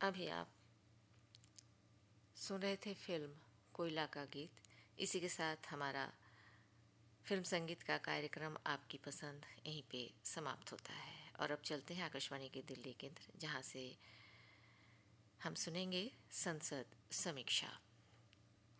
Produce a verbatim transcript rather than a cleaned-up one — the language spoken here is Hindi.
अभी आप सुन रहे थे फिल्म कोयला का गीत। इसी के साथ हमारा फिल्म संगीत का कार्यक्रम आपकी पसंद यहीं पे समाप्त होता है। और अब चलते हैं आकाशवाणी के दिल्ली केंद्र, जहां से हम सुनेंगे संसद समीक्षा।